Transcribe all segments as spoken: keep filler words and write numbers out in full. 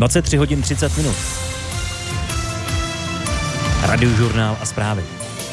dvacet tři hodin třicet minut. Radiožurnál a zprávy.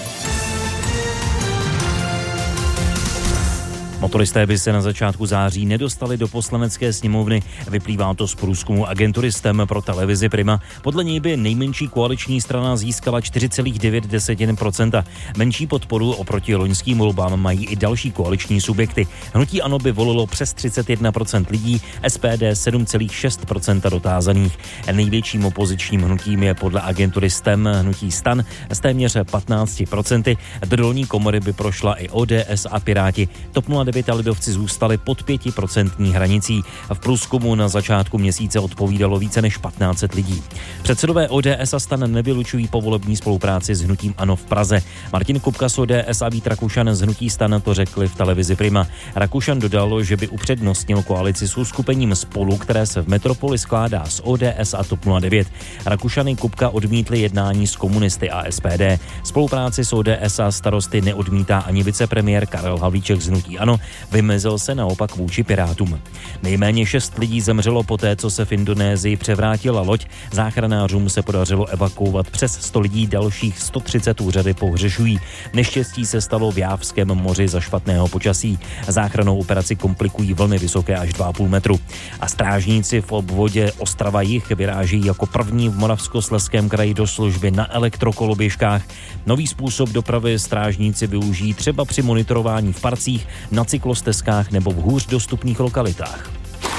Motoristé by se na začátku září nedostali do Poslanecké sněmovny. Vyplývá to z průzkumu agentury S T E M pro televizi Prima. Podle něj by nejmenší koaliční strana získala čtyři celá devět procenta. Menší podporu oproti loňským volbám mají i další koaliční subjekty. Hnutí ANO by volilo přes třicet jedna procent lidí, S P D sedm celá šest procenta dotázaných. Největším opozičním hnutím je podle agentury S T E M hnutí STAN s téměř patnáct procent. Do dolní komory by prošla i O D S a Piráti. TOP nula devět a lidovci zůstali pod pětiprocentní hranicí. V průzkumu na začátku měsíce odpovídalo více než patnáct set lidí. Předsedové O D S a STAN nevylučují povolební spolupráci s hnutím ANO v Praze. Martin Kupka z O D S a Vít Rakušan z hnutí STAN to řekli v televizi Prima. Rakušan dodal, že by upřednostnil koalici s uskupením Spolu, které se v metropoli skládá z O D S a TOP nula devět. Rakušan i Kupka odmítli jednání s komunisty a S P D. Spolupráci s O D S a Starosty neodmítá ani vicepremiér Karel Havlíček z hnutí ANO. Vymezil se naopak vůči Pirátům. Nejméně šest lidí zemřelo poté, co se v Indonésii převrátila loď. Záchranářům se podařilo evakuovat přes sto lidí, dalších sto třicet úřady pohřešují. Neštěstí se stalo v Jávském moři za špatného počasí. Záchrannou operaci komplikují vlny vysoké až dva a půl metru. A strážníci v obvodě Ostrava-Jih vyráží jako první v Moravskoslezském kraji do služby na elektrokoloběžkách. Nový způsob dopravy strážníci využijí třeba při monitorování v parcích, na cyklostezkách nebo v hůř dostupných lokalitách.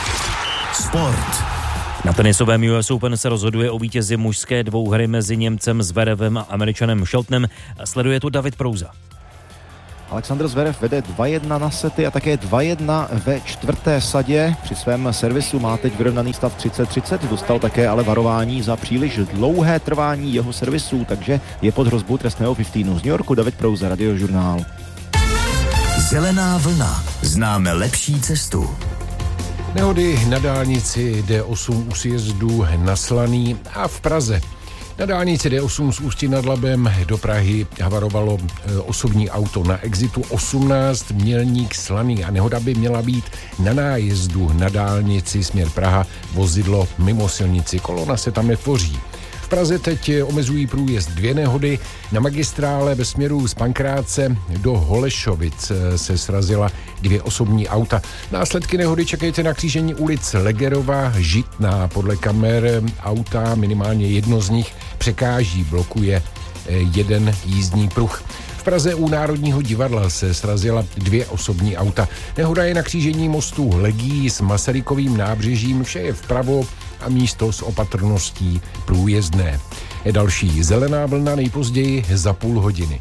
Sport. Na tenisovém U S Open se rozhoduje o vítězi mužské dvouhry mezi Němcem Zverevem a Američanem Sheltonem. Sleduje to David Prouza. Alexander Zverev vede dva jedna na sety a také dva jedna ve čtvrté sadě. Při svém servisu má teď vyrovnaný stav třicet třicet. Dostal také ale varování za příliš dlouhé trvání jeho servisů, takže je pod hrozbou trestného padesáti. Z New Yorku David Prouza, Radiožurnál. Zelená vlna. Známe lepší cestu. Nehody na dálnici D osm u sjezdu na Slaný a v Praze. Na dálnici D osm z Ústí nad Labem do Prahy havarovalo osobní auto na exitu osmnáct Mělník Slaný a nehoda by měla být na nájezdu na dálnici směr Praha, vozidlo mimo silnici, kolona se tam netvoří. V Praze teď omezují průjezd dvě nehody. Na magistrále ve směru z Pankráce do Holešovic se srazila dvě osobní auta. Následky nehody čekejte na křížení ulic Legerova, Žitná. Podle kamer auta minimálně jedno z nich překáží, blokuje jeden jízdní pruh. V Praze u Národního divadla se srazila dvě osobní auta. Nehoda je na křížení mostu Legií s Masarykovým nábřežím, vše je vpravo a místo s opatrností průjezdné. Je další zelená vlna nejpozději za půl hodiny.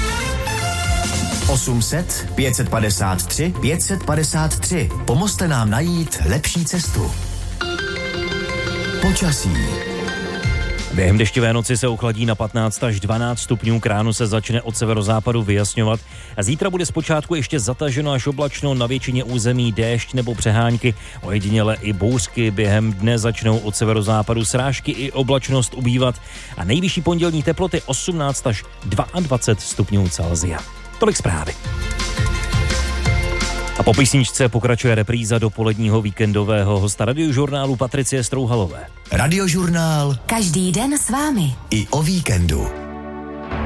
osm set, pět set padesát tři, pět set padesát tři. Pomozte nám najít lepší cestu. Počasí. Během dešťové noci se ochladí na patnáct až dvanáct stupňů, k ránu se začne od severozápadu vyjasňovat. Zítra bude zpočátku ještě zataženo až oblačno, na většině území déšť nebo přehánky, ojediněle i bouřky. Během dne začnou od severozápadu srážky i oblačnost ubývat a nejvyšší pondělní teploty osmnáct až dvacet dva stupňů Celsia. Tolik zprávy. A po písničce pokračuje repríza dopoledního víkendového hosta Radiožurnálu Patricie Strouhalové. Radiožurnál. Každý den s vámi. I o víkendu.